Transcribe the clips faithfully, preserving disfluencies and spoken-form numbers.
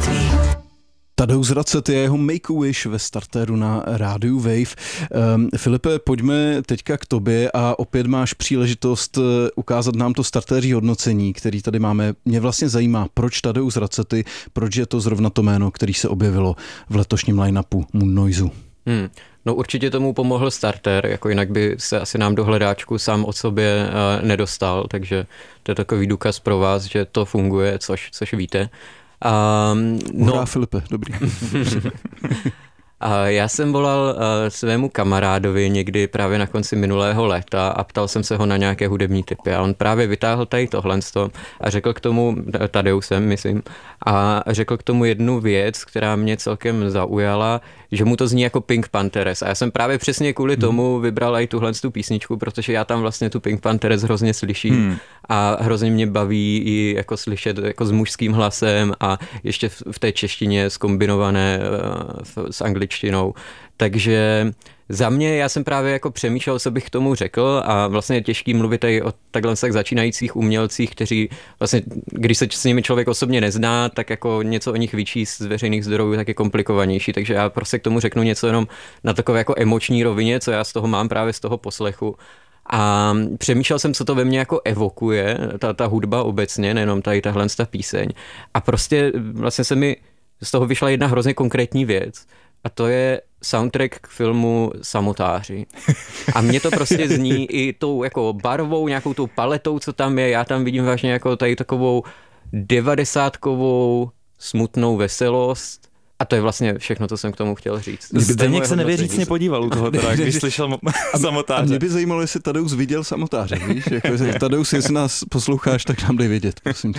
dětství. Tadeusz Racet je jeho Make-A-Wish ve startéru na rádiu Wave. Um, Filipe, pojďme teďka k tobě a opět máš příležitost ukázat nám to startéří hodnocení, který tady máme. Mě vlastně zajímá, proč Tadeusz Racety, proč je to zrovna to jméno, který se objevilo v letošním line-upu Moon Noisu. Hmm. No určitě tomu pomohl starter, jako jinak by se asi nám do hledáčku sám od sobě uh, nedostal, takže to je takový důkaz pro vás, že to funguje, což, což víte. Um, no, Hurá, Filipe, dobrý. A já jsem volal uh, svému kamarádovi někdy právě na konci minulého léta a ptal jsem se ho na nějaké hudební tipy a on právě vytáhl tady tohle a řekl k tomu, Tadeusem myslím, a řekl k tomu jednu věc, která mě celkem zaujala, že mu to zní jako Pink Panthers a já jsem právě přesně kvůli tomu vybral i tuhle tu písničku, protože já tam vlastně tu Pink Panthers hrozně slyším hmm. a hrozně mě baví i jako slyšet jako s mužským hlasem a ještě v, v té češtině zkombinované uh, s angličtinou. Takže za mě, já jsem právě jako přemýšlel, co bych k tomu řekl a vlastně je těžký mluvit tady o takhle tak začínajících umělcích, kteří vlastně, když se s nimi člověk osobně nezná, tak jako něco o nich vyčíst z veřejných zdrojů tak je komplikovanější, takže já prostě k tomu řeknu něco jenom na takové jako emoční rovině, co já z toho mám právě z toho poslechu. A přemýšlel jsem, co to ve mně jako evokuje, ta, ta hudba obecně, nejenom tady tahle ta píseň. A prostě vlastně se mi z toho vyšla jedna hrozně konkrétní věc. A to je soundtrack k filmu Samotáři. A mně to prostě zní i tou jako barvou, nějakou tou paletou, co tam je. Já tam vidím vážně jako tady takovou devadesátkovou smutnou veselost. A to je vlastně všechno, co jsem k tomu chtěl říct. Zdeněk se nevěřícně podíval u toho, teda, když slyšel Samotáře. A mě by zajímalo, jestli Tadeusz viděl Samotáře, víš? Jako, Tadeusz, jestli nás posloucháš, tak nám dej vědět, prosím tě.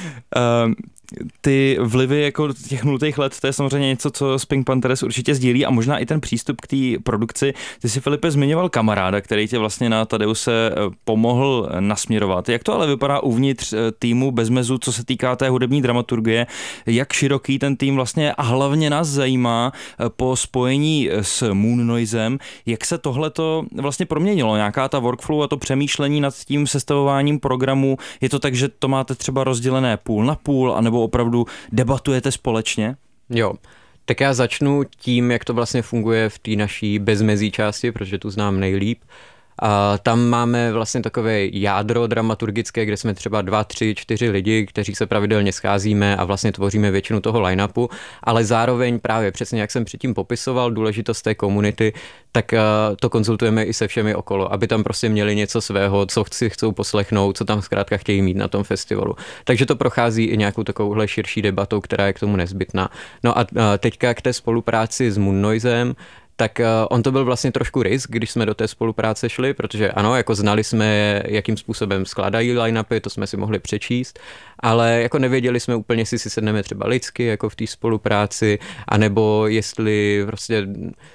Um, ty vlivy jako těch nultých let, to je samozřejmě něco, co s Pink Panthers určitě sdílí a možná i ten přístup k té produkci. Ty si, Filipe, zmiňoval kamaráda, který tě vlastně na Tadeuse pomohl nasměrovat. Jak to ale vypadá uvnitř týmu Bezmezu, co se týká té hudební dramaturgie? Jak široký ten tým vlastně a hlavně nás zajímá po spojení s Moon Noisem, jak se tohleto vlastně proměnilo? Nějaká ta workflow a to přemýšlení nad tím sestavováním programu, je to tak, že to máte třeba rozdělené půl na půl, anebo opravdu debatujete společně? Jo, tak já začnu tím, jak to vlastně funguje v té naší bezmezí části, protože tu znám nejlíp. A tam máme vlastně takové jádro dramaturgické, kde jsme třeba dva, tři, čtyři lidi, kteří se pravidelně scházíme a vlastně tvoříme většinu toho line-upu, ale zároveň právě přesně, jak jsem předtím popisoval, důležitost té komunity, tak to konzultujeme i se všemi okolo, aby tam prostě měli něco svého, co si chcou poslechnout, co tam zkrátka chtějí mít na tom festivalu. Takže to prochází i nějakou takovouhle širší debatou, která je k tomu nezbytná. No a teďka k té spolupráci s Moon Noisem, tak on to byl vlastně trošku risk, když jsme do té spolupráce šli, protože ano, jako znali jsme, jakým způsobem skládají line-upy, to jsme si mohli přečíst, ale jako nevěděli jsme úplně, jestli si sedneme třeba lidsky, jako v té spolupráci, anebo jestli prostě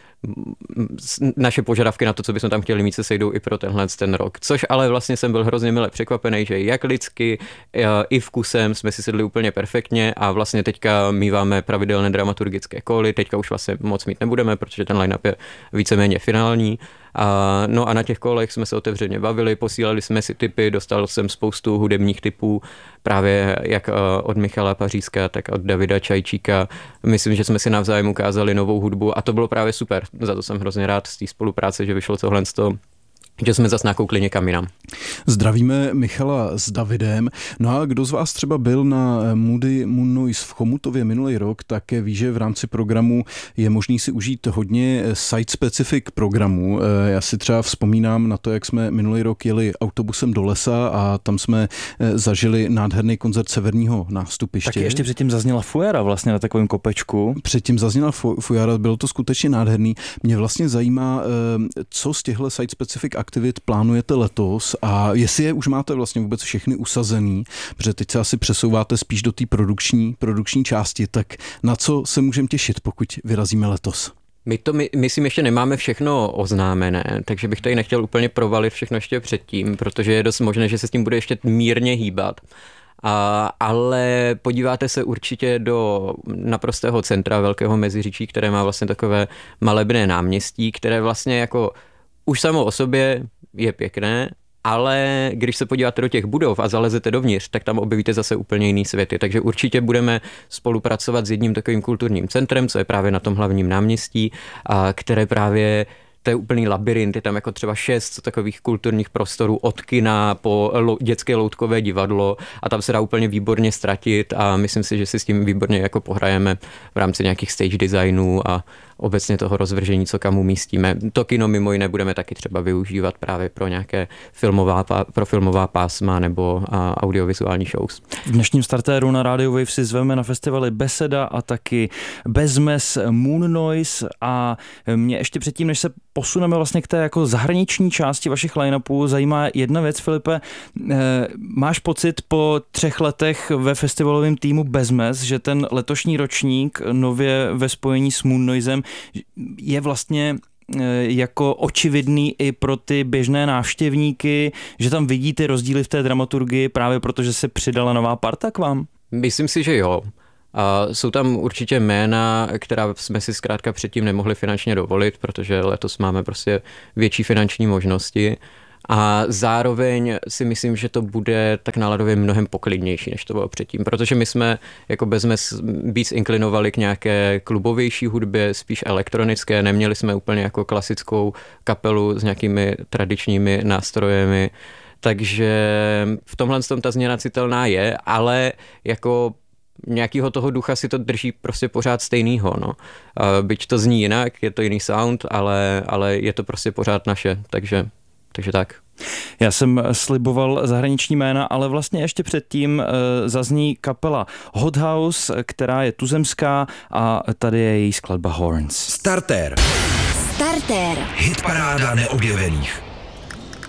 naše požadavky na to, co bychom tam chtěli mít, se sejdou i pro tenhle ten rok. Což ale vlastně jsem byl hrozně mile překvapený, že jak lidsky, i vkusem jsme si sedli úplně perfektně a vlastně teďka míváme pravidelné dramaturgické koly, teďka už vlastně moc mít nebudeme, protože ten line-up je víceméně finální. A, no a na těch kolech jsme se otevřeně bavili, posílali jsme si tipy, dostal jsem spoustu hudebních tipů, právě jak od Michala Pařízka, tak od Davida Čajčíka. Myslím, že jsme si navzájem ukázali novou hudbu a to bylo právě super. Za to jsem hrozně rád z té spolupráce, že vyšlo tohle z toho, že jsme zas nakoukli někam jinam. Zdravíme Michala s Davidem. No a kdo z vás třeba byl na Moody Moon Noise v Chomutově minulý rok, tak ví, že v rámci programu je možný si užít hodně site-specific programů. Já si třeba vzpomínám na to, jak jsme minulý rok jeli autobusem do lesa a tam jsme zažili nádherný koncert Severního nástupiště. Tak ještě předtím zazněla fujara vlastně na takovém kopečku. Předtím zazněla fujara, bylo to skutečně nádherný. Mě vlastně zajímá, co z těchto site-specific aktivit plánujete letos a jestli je už máte vlastně vůbec všechny usazený, protože teď se asi přesouváte spíš do té produkční, produkční části, tak na co se můžeme těšit, pokud vyrazíme letos? My to, my, myslím, ještě nemáme všechno oznámené, takže bych tady nechtěl úplně provalit všechno ještě předtím, protože je dost možné, že se s tím bude ještě mírně hýbat. A, ale podíváte se určitě do naprostého centra Velkého Meziříčí, které má vlastně takové malebné náměstí, které vlastně jako už samo o sobě je pěkné, ale když se podíváte do těch budov a zalezete dovnitř, tak tam objevíte zase úplně jiný světy. Takže určitě budeme spolupracovat s jedním takovým kulturním centrem, co je právě na tom hlavním náměstí, a které právě to je úplný labirint, je tam jako třeba šest takových kulturních prostorů od kina po dětské loutkové divadlo a tam se dá úplně výborně ztratit a myslím si, že si s tím výborně jako pohrajeme v rámci nějakých stage designů a obecně toho rozvržení, co kam umístíme. To kino mimo jiné budeme taky třeba využívat právě pro nějaké filmová, pro filmová pásma nebo audiovizuální shows. V dnešním startéru na Radio Wave si zveme na festivaly Beseda a taky Bezmes Moon Noise a mě ještě předtím, než se posuneme vlastně k té jako zahraniční části vašich line-upů, zajímá jedna věc, Filipe. Máš pocit po třech letech ve festivalovém týmu Bezmes, že ten letošní ročník nově ve spojení s Moon Noisem je vlastně jako očividný i pro ty běžné návštěvníky, že tam vidí ty rozdíly v té dramaturgii právě proto, že se přidala nová parta k vám? Myslím si, že jo. A jsou tam určitě jména, která jsme si zkrátka předtím nemohli finančně dovolit, protože letos máme prostě větší finanční možnosti. A zároveň si myslím, že to bude tak náladově mnohem poklidnější, než to bylo předtím, protože my jsme jako Bezmes víc inklinovali k nějaké klubovější hudbě, spíš elektronické, neměli jsme úplně jako klasickou kapelu s nějakými tradičními nástrojemi, takže v tomhle tom ta změna citelná je, ale jako nějakýho toho ducha si to drží prostě pořád stejnýho, no. Byť to zní jinak, je to jiný sound, ale, ale je to prostě pořád naše, takže Takže tak. Já jsem sliboval zahraniční jména, ale vlastně ještě předtím e, zazní kapela Hot House, která je tuzemská a tady je její skladba Horns. Startér. Startér. Hitparáda neobjevených.